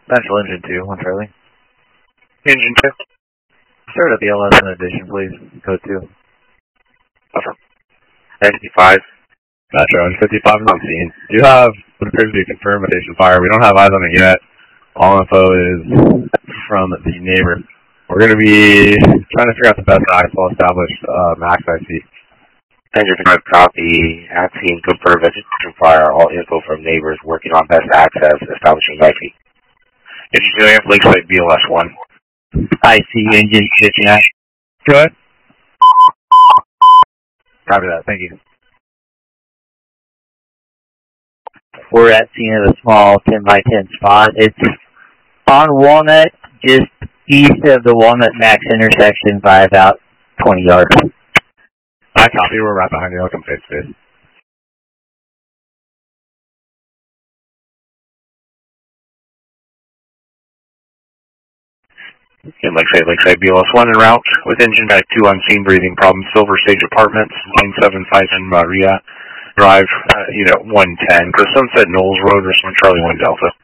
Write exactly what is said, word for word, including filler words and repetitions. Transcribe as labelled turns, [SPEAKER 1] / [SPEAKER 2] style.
[SPEAKER 1] Central Engine two, one Charlie.
[SPEAKER 2] Engine two.
[SPEAKER 1] Start up the L S in addition, please. Code two.
[SPEAKER 2] Over. fifty-five.
[SPEAKER 3] Metro, and fifty-five is on scene. You have what appears to be a confirmed station fire. We don't have eyes on it yet. All info is from the neighbor. We're going to be trying to figure out the best actual established uh, max I C.
[SPEAKER 2] Engine five copy. At scene, confirmed vegetation fire. All info from neighbors working on best access, establishing I C. Engine two, Lakeside B L S one.
[SPEAKER 1] I see engine switching out.
[SPEAKER 3] Go ahead.
[SPEAKER 1] Copy that, thank you. We're at scene of a small ten by ten spot. It's on Walnut, just east of the Walnut Max intersection by about twenty yards.
[SPEAKER 3] I copy. We're right behind you. I'll come face to face.
[SPEAKER 2] In Lakeside, Lakeside B L S one en route with engine back two on scene, breathing problem. Silver Stage Apartments, line seven five in Maria Drive, uh, unit one ten. For Sunset Knolls Road, Richmond Charlie one Delta.